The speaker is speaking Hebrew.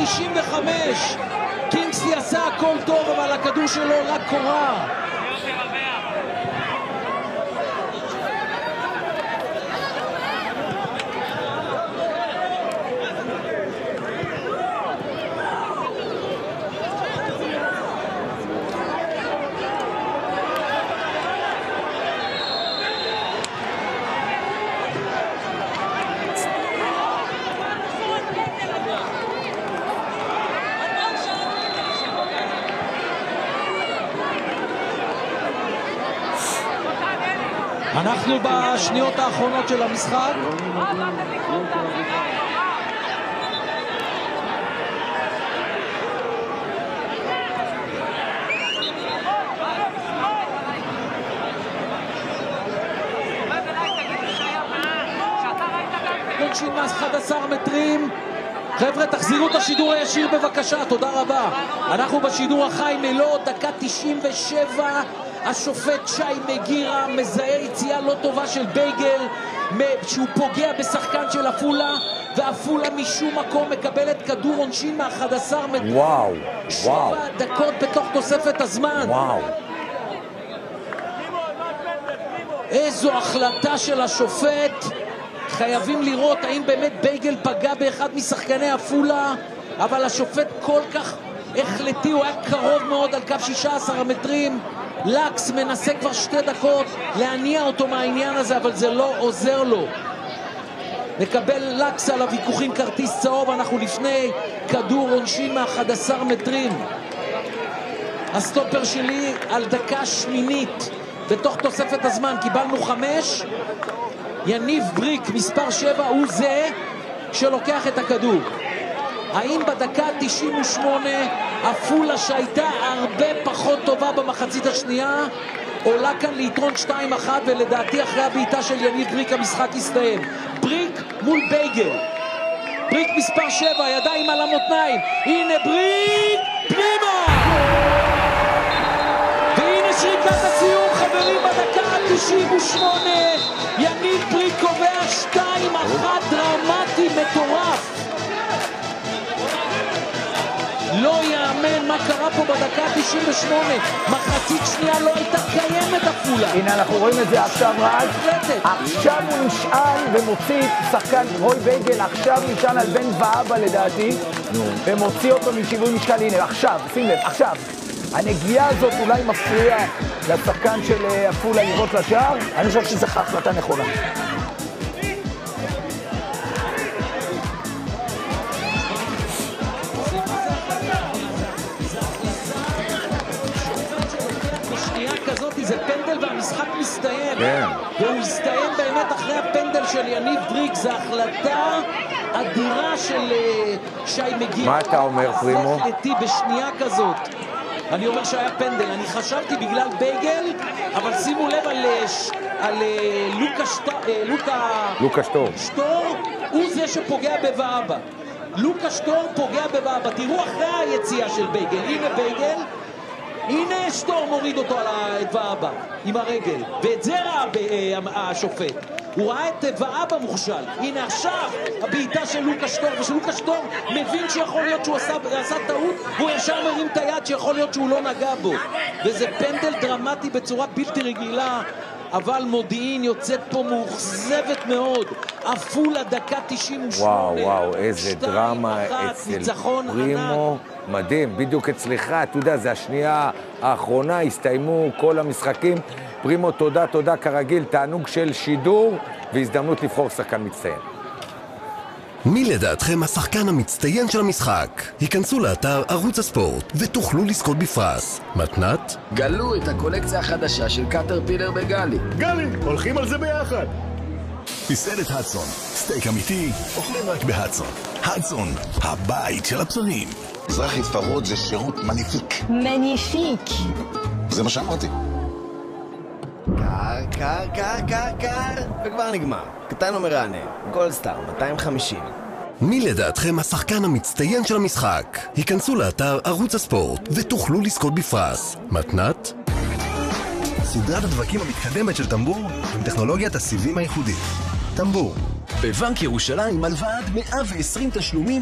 95. קינגסלי עשה הכל טוב, אבל הכדור שלו רק קורה. אנחנו בשניות האחרונות של המשחק. עונשין 11 מטרים. חבר'ה, תחזירו את השידור הישיר בבקשה, תודה רבה. אנחנו בשידור החי מלוא דקה 97. השופט שי מגירה מזהה יציאה לא טובה של בייגל שהוא פוגע בשחקן של אפולה, ואפולה משום מקום מקבלת כדור עונשין מה-11 מטרים. וואו, 7 דקות בתוך תוספת הזמן. וואו. איזו החלטה של השופט. חייבים לראות האם באמת בייגל פגע באחד משחקני אפולה, אבל השופט כל כך החלטי, הוא היה קרוב מאוד על קו 16 המטרים. לקס מנסה כבר 2 דקות להניע אותו מהעניין הזה, אבל זה לא עוזר לו. מקבל לקס על הוויכוחים כרטיס צהוב. אנחנו לפני כדור עונשין מה-11 מטרים. הסטופר שלי על דקה שמינית בתוך תוספת הזמן. קיבלנו 5. יניב בריק מספר 7 הוא זה שלוקח את הכדור. האם בדקה 98 אפולה שהייתה הרבה פחות טובה במחצית השנייה עולה כאן ליתרון 2-1, ולדעתי אחרי הבעיטה של יניב בריק המשחק הסתיים. בריק מול בייגל. בריק מספר 7, ידיים על המותניים. הנה בריק, פנימה! והנה שריקת הסיום, חברים, בדקה 98 יניב בריק קובע 2-1 דרמטי מטורף. לא יאמן מה קרה פה בדקה 98. מחצית שנייה לא הייתה קיימת אפולה. הנה אנחנו רואים את זה עכשיו רז. עכשיו הוא נשען ומוציא שחקן רוי בייגל, עכשיו נשען על בן ואבא לדעתי, ומוציא אותו משיווי משקל. הנה עכשיו, שים לב, עכשיו הנגיעה הזאת אולי מפריעה לשחקן של אפולה לראות לשער. אני חושב שזו החלטה נכונה. זה פנדל והמשחק מסתיים. והוא הסתיים באמת אחרי הפנדל של יניב בריק. זו החלטה אדירה של שי מגירה. מה אתה אומר, פרימו? בשנייה כזאת אני אומר שהיה פנדל. אני חשבתי בגלל בייגל, אבל שימו לב על לוקה שטור, הוא זה שפוגע בבאבא. לוקה שטור פוגע בבאבא. תראו אחרי היציאה של בייגל, הנה בייגל, הנה שטור מוריד אותו על ואבא עם הרגל, ואת זה ראה השופט. הוא ראה את ואבא מוכשל. הנה עכשיו הבעיטה של לוקה שטור, ושלוקה שטור מבין שיכול להיות שהוא עשה טעות, והוא ישר מרים את היד שיכול להיות שהוא לא נגע בו. וזה פנדל דרמטי בצורה בלתי רגילה. אבל מודיעין יוצאת פה מאוכזבת מאוד. אפולה דקה 98. וואו, איזה דרמה אצל פרימו. מדהים, בדיוק אצלך, אתה יודע, זה השנייה האחרונה, הסתיימו כל המשחקים. פרימו, תודה כרגיל, תענוג של שידור והזדמנות לבחור שחקן מצטיין. מי לדעתכם השחקן המצטיין של המשחק? היכנסו לאתר ערוץ הספורט ותוכלו לזכות בפרס. מתנת? גלו את הקולקציה החדשה של קטרפילר בגלי. גלי, הולכים על זה ביחד. מסעדת הדסון, סטייק אמיתי, אוכלים רק בהדסון. הדסון, הבית של הבשרים. מזרחי ספרות זה שירות מניפיק. מניפיק. זה מה שאמרתי. קר, וכבר נגמר. קטן ומרענן, גולדסטאר, 250. מי לדעתכם השחקן המצטיין של המשחק? היכנסו לאתר ערוץ הספורט ותוכלו לזכות בפרס. מתנת? סדרת הדבקים המתקדמת של טמבור עם טכנולוגיית הסיבים הייחודית. טמבור. בבנק ירושלים הלוואה עד 120 תשלומים